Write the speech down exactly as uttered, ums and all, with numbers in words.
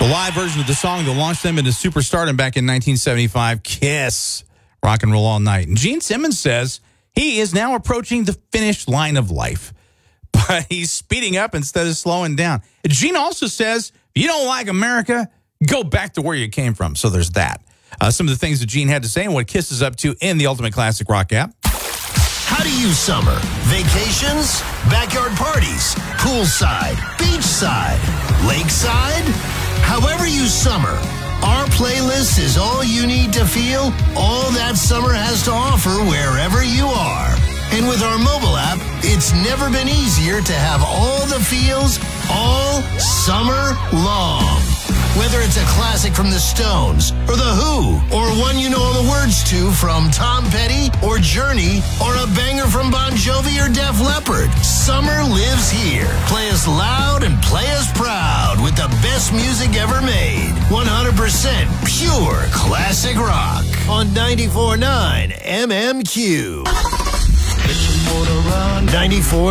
The live version of the song that launched them into superstardom back in nineteen seventy-five, Kiss, Rock and Roll All Night. And Gene Simmons says he is now approaching the finish line of life, but he's speeding up instead of slowing down. Gene also says, if you don't like America, go back to where you came from. So there's that. Uh, some of the things that Gene had to say and what Kiss is up to in the Ultimate Classic Rock app. How to use summer. Vacations, backyard parties, poolside, beachside, lakeside. However you summer, our playlist is all you need to feel all that summer has to offer wherever you are. And with our mobile app, it's never been easier to have all the feels all summer long. Whether it's a classic from the Stones, or The Who, or one you know all the words to from Tom Petty, or Journey, or a banger from Bon Jovi or Def Leppard, summer lives here. Play us loud and play us proud with the best music ever made. one hundred percent pure classic rock on ninety-four point nine M M Q. ninety-four